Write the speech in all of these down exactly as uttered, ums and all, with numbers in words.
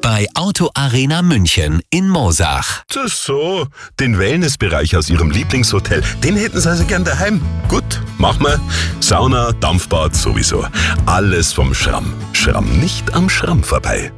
bei Auto Arena München in Moosach. Das so, den Wellnessbereich aus Ihrem Lieblingshotel, den hätten Sie also gern daheim. Gut, machen wir. Sauna, Dampfbad sowieso. Alles vom Schramm. Schramm nicht am Schramm vorbei.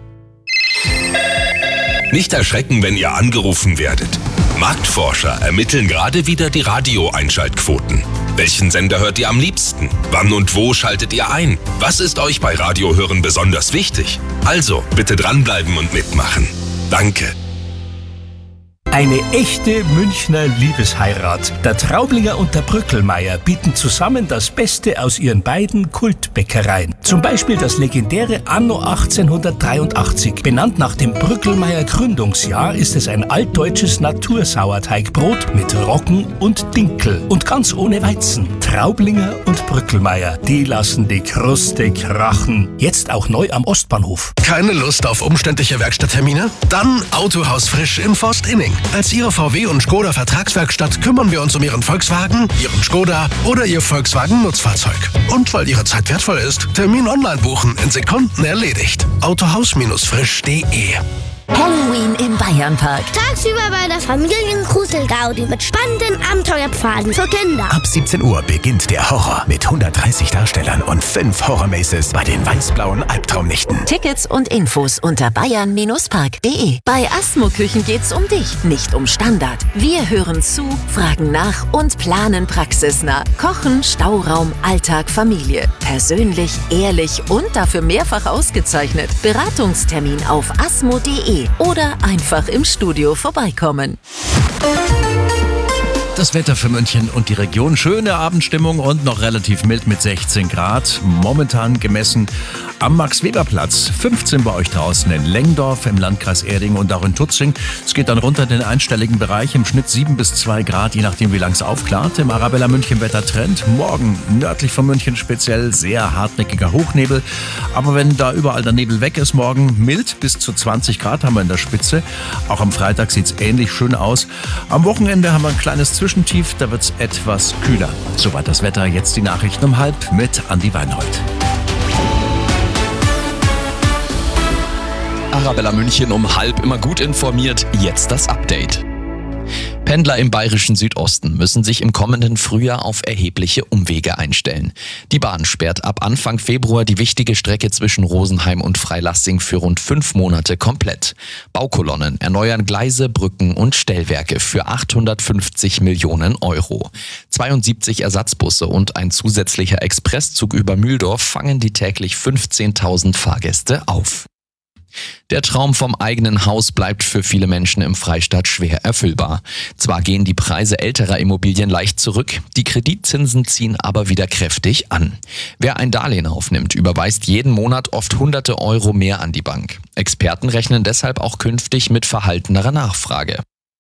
Nicht erschrecken, wenn ihr angerufen werdet. Marktforscher ermitteln gerade wieder die Radio-Einschaltquoten. Welchen Sender hört ihr am liebsten? Wann und wo schaltet ihr ein? Was ist euch bei Radiohören besonders wichtig? Also, bitte dranbleiben und mitmachen. Danke. Eine echte Münchner Liebesheirat. Der Traublinger und der Brückelmeier bieten zusammen das Beste aus ihren beiden Kultbäckereien. Zum Beispiel das legendäre Anno achtzehnhundertdreiundachtzig. Benannt nach dem Brückelmeier Gründungsjahr ist es ein altdeutsches Natursauerteigbrot mit Roggen und Dinkel und ganz ohne Weizen. Traublinger und Brückelmeier, die lassen die Kruste krachen. Jetzt auch neu am Ostbahnhof. Keine Lust auf umständliche Werkstatttermine? Dann Autohaus Frisch in Forstinning. Als Ihre V W und Skoda Vertragswerkstatt kümmern wir uns um Ihren Volkswagen, Ihren Skoda oder Ihr Volkswagen Nutzfahrzeug. Und weil Ihre Zeit wertvoll ist, Termin online buchen, in Sekunden erledigt. autohaus frisch punkt de. Halloween im Bayernpark. Tagsüber bei der Familiengruselgaudi mit spannenden Abenteuerpfaden für Kinder. Ab siebzehn Uhr beginnt der Horror mit hundertdreißig Darstellern und fünf Horror-Maces bei den weiß-blauen Albtraumnächten. Tickets und Infos unter bayern park punkt de. Bei Asmo Küchen geht's um dich, nicht um Standard. Wir hören zu, fragen nach und planen praxisnah. Kochen, Stauraum, Alltag, Familie. Persönlich, ehrlich und dafür mehrfach ausgezeichnet. Beratungstermin auf asmo punkt de oder einfach im Studio vorbeikommen. Das Wetter für München und die Region. Schöne Abendstimmung und noch relativ mild mit sechzehn Grad. Momentan gemessen am Max-Weber-Platz. fünfzehn bei euch draußen in Lengdorf im Landkreis Erding und auch in Tutzing. Es geht dann runter in den einstelligen Bereich. Im Schnitt sieben bis zwei Grad, je nachdem wie lang es aufklart. Im Arabella München Wettertrend. Morgen nördlich von München speziell sehr hartnäckiger Hochnebel. Aber wenn da überall der Nebel weg ist, morgen mild bis zu zwanzig Grad haben wir in der Spitze. Auch am Freitag sieht es ähnlich schön aus. Am Wochenende haben wir ein kleines Zwischentief, da wird es etwas kühler. Soweit das Wetter, jetzt die Nachrichten um halb mit Andi Weinhold. Arabella München um halb immer gut informiert, jetzt das Update. Pendler im bayerischen Südosten müssen sich im kommenden Frühjahr auf erhebliche Umwege einstellen. Die Bahn sperrt ab Anfang Februar die wichtige Strecke zwischen Rosenheim und Freilassing für rund fünf Monate komplett. Baukolonnen erneuern Gleise, Brücken und Stellwerke für achthundertfünfzig Millionen Euro. zweiundsiebzig Ersatzbusse und ein zusätzlicher Expresszug über Mühldorf fangen die täglich fünfzehntausend Fahrgäste auf. Der Traum vom eigenen Haus bleibt für viele Menschen im Freistaat schwer erfüllbar. Zwar gehen die Preise älterer Immobilien leicht zurück, die Kreditzinsen ziehen aber wieder kräftig an. Wer ein Darlehen aufnimmt, überweist jeden Monat oft hunderte Euro mehr an die Bank. Experten rechnen deshalb auch künftig mit verhaltenerer Nachfrage.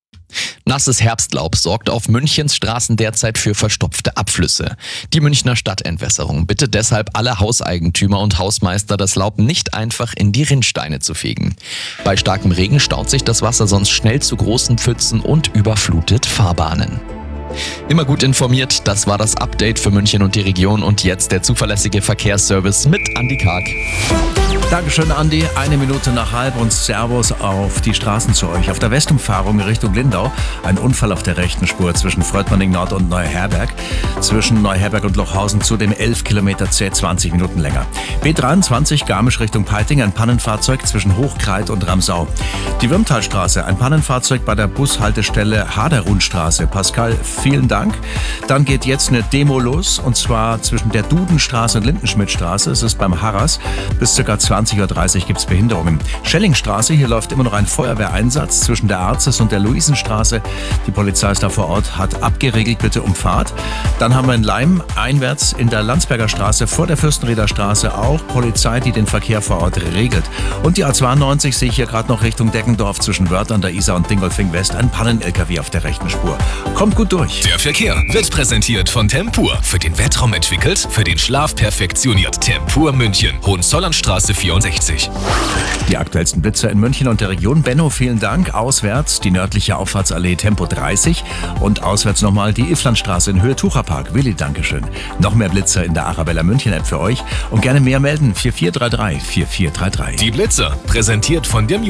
Nasses Herbstlaub sorgt auf Münchens Straßen derzeit für verstopfte Abflüsse. Die Münchner Stadtentwässerung bittet deshalb alle Hauseigentümer und Hausmeister, das Laub nicht einfach in die Rinnsteine zu fegen. Bei starkem Regen staut sich das Wasser sonst schnell zu großen Pfützen und überflutet Fahrbahnen. Immer gut informiert, das war das Update für München und die Region und jetzt der zuverlässige Verkehrsservice mit Andi Karg. Dankeschön, Andi. Eine Minute nach halb und Servus auf die Straßen zu euch. Auf der Westumfahrung Richtung Lindau ein Unfall auf der rechten Spur zwischen Fröttmanning Nord und Neuherberg. Zwischen Neuherberg und Lochhausen zudem elf Kilometer zäh, zwanzig Minuten länger. B dreiundzwanzig Garmisch Richtung Peiting, ein Pannenfahrzeug zwischen Hochkreit und Ramsau. Die Würmtalstraße, ein Pannenfahrzeug bei der Bushaltestelle Haderundstraße. Pascal, vielen Dank. Dann geht jetzt eine Demo los und zwar zwischen der Dudenstraße und Lindenschmidtstraße. Es ist beim Harras. Bis ca. zwanzig Uhr dreißig gibt es Behinderungen. Schellingstraße, hier läuft immer noch ein Feuerwehreinsatz zwischen der Arzes und der Luisenstraße. Die Polizei ist da vor Ort, hat abgeregelt, bitte um Fahrt. Dann haben wir in Leim einwärts in der Landsberger Straße vor der Fürstenrieder Straße auch Polizei, die den Verkehr vor Ort regelt. Und die A zweiundneunzig sehe ich hier gerade noch Richtung Deckendorf zwischen Wörth an der Isar und Dingolfing West. Ein Pannen-L K W auf der rechten Spur. Kommt gut durch. Der Verkehr wird präsentiert von Tempur. Für den Wettraum entwickelt, für den Schlaf perfektioniert. Tempur München, Hohenzollernstraße vierundsechzig. Die aktuellsten Blitzer in München und der Region. Benno, vielen Dank. Auswärts die nördliche Auffahrtsallee Tempo dreißig und auswärts nochmal die Iflandstraße in Höhe Tucherpark. Willi, Dankeschön. Noch mehr Blitzer in der Arabella München App für euch und gerne mehr melden. vier vier drei drei vier vier drei drei. Die Blitzer, präsentiert von dem